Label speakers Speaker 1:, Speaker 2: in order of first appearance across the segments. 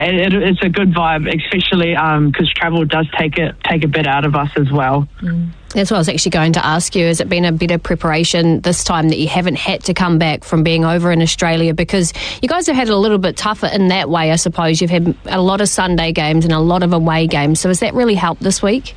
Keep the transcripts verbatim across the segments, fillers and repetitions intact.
Speaker 1: it, it, it's a good vibe, especially because um, travel does take it take a bit out of us as well.
Speaker 2: Mm. That's what I was actually going to ask you. Has it been a better preparation this time that you haven't had to come back from being over in Australia? Because you guys have had it a little bit tougher in that way, I suppose. You've had a lot of Sunday games and a lot of away games. So has that really helped this week?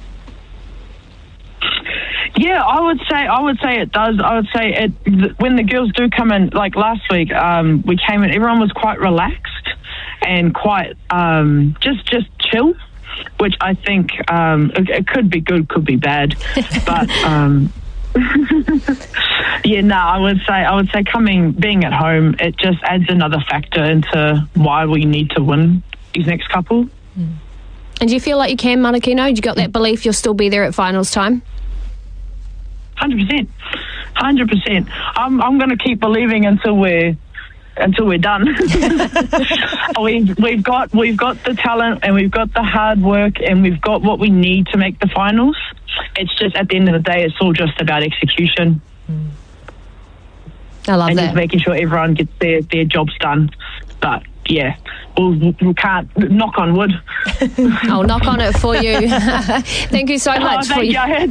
Speaker 1: Yeah, I would say I would say it does. I would say it when the girls do come in. Like last week, um, we came in. Everyone was quite relaxed and quite um, just just chill, which I think um, it, it could be good, could be bad, but um, yeah, no, I would say I would say coming being at home, it just adds another factor into why we need to win these next couple.
Speaker 2: Mm. And do you feel like you can, Manukino? Do you got that belief you'll still be there at finals time?
Speaker 1: Hundred percent, hundred percent. I'm I'm going to keep believing until we're until we're done. we've we've got we've got the talent and we've got the hard work and we've got what we need to make the finals. It's just at the end of the day, it's all just about execution.
Speaker 2: Mm. I love
Speaker 1: and
Speaker 2: that.
Speaker 1: And just making sure everyone gets their their jobs done. But yeah, we we can't knock on wood.
Speaker 2: I'll knock on it for you. Thank you so much
Speaker 1: oh,
Speaker 2: for
Speaker 1: you.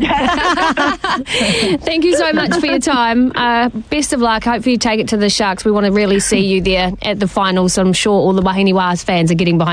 Speaker 2: Thank you so much for your time. Uh, best of luck. Hopefully you take it to the Sharks. We want to really see you there at the finals. So I'm sure all the Wahine Wahas fans are getting behind